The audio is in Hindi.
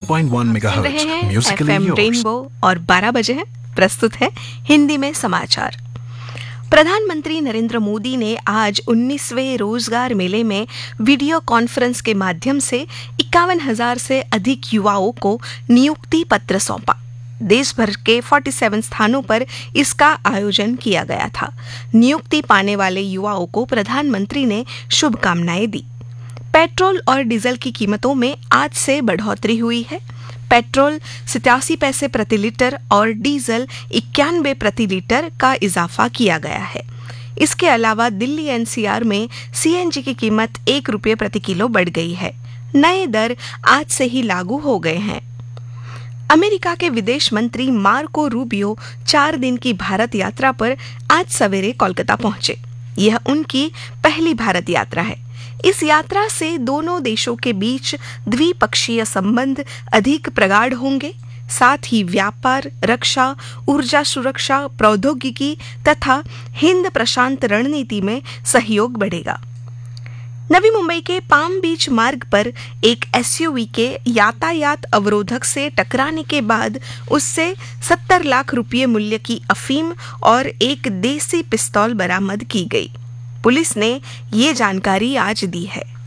101.1 megahertz Musically FM yours. Rainbow और 12 बजे है, प्रस्तुत है हिंदी में समाचार। प्रधानमंत्री नरेंद्र मोदी ने आज 19वें रोजगार मेले में वीडियो कॉन्फ्रेंस के माध्यम से 51,000 से अधिक युवाओं को नियुक्ति पत्र सौंपा। देश भर के 47 स्थानों पर इसका आयोजन किया गया था। नियुक्ति पाने वाले युवाओं को प्रधानमंत्री ने शुभकामनाएं दी। पेट्रोल और डीजल की कीमतों में आज से बढ़ोतरी हुई है। पेट्रोल 87 पैसे प्रति लीटर और डीजल 91 प्रति लीटर का इजाफा किया गया है। इसके अलावा दिल्ली एनसीआर में सीएनजी की कीमत 1 रुपये प्रति किलो बढ़ गई है। नए दर आज से ही लागू हो गए हैं। अमेरिका के विदेश मंत्री मार्को रूबियो 4 दिन की भारत यात्रा पर आज सवेरे कोलकाता पहुंचे। यह उनकी पहली भारत यात्रा है। इस यात्रा से दोनों देशों के बीच द्विपक्षीय संबंध अधिक प्रगाढ़ होंगे। साथ ही व्यापार, रक्षा, ऊर्जा सुरक्षा, प्रौद्योगिकी तथा हिंद प्रशांत रणनीति में सहयोग बढ़ेगा। नवी मुंबई के पाम बीच मार्ग पर एक एसयूवी के यातायात अवरोधक से टकराने के बाद उससे 70 लाख रुपये मूल्य की अफीम और एक देसी पिस्तौल बरामद की गई। पुलिस ने ये जानकारी आज दी है।